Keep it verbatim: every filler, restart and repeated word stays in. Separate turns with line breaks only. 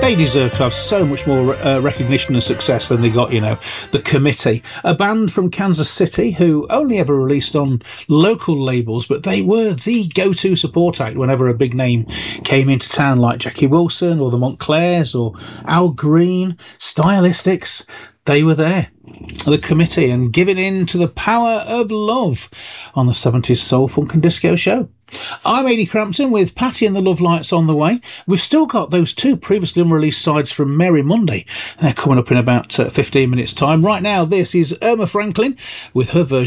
They deserve to have so much more uh, recognition and success than they got, you know. The Committee, a band from Kansas City who only ever released on local labels, but they were the go-to support act whenever a big name came into town, like Jackie Wilson or the Montclairs or Al Green, Stylistics. They were there, The Committee, and giving in to the power of love on the seventies Soul, Funk and Disco show. I'm Ady Crampton with Patty and the Love Lights on the way. We've still got those two previously unreleased sides from Mary Monday. They're coming up in about uh, fifteen minutes' time. Right now, this is Irma Franklin with her version